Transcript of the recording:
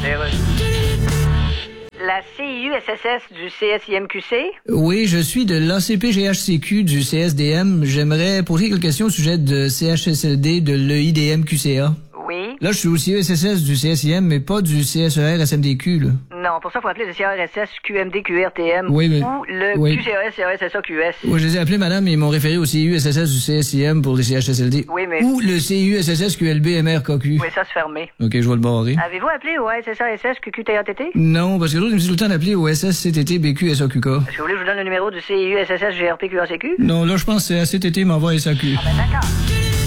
La CIU-SSS du CSIMQC? Oui, je suis de l'ACP-GHCQ du CSDM. J'aimerais poser quelques questions au sujet de CHSLD de l'EIDM-QCA. Oui. Là, je suis aussi SSS du CSIM, mais pas du CSER-SMDQ, là. Non, pour ça, il faut appeler le CRSS, QMD, QRTM. Oui, mais... Ou le oui. QCRS, CRSSA, QS. Oui, je les ai appelés, madame, et ils m'ont référé au CIU-SSS du CSIM pour les CHSLD. Oui, mais... Ou le CIU-SSS QLB-MRKQ. Oui, ça se fermé. OK, je vais le barrer. Avez-vous appelé au SSASS, QQTATT? Non, parce que l'autre, il me dit tout le temps d'appeler au SSCTT, BQ, SAQK. Est-ce que vous voulez que je vous donne le numéro du CIU-SSS, GRP, QACQ? Non, là, je pense que c'est ACTT m'envoie SAQ. Ah ben d'accord.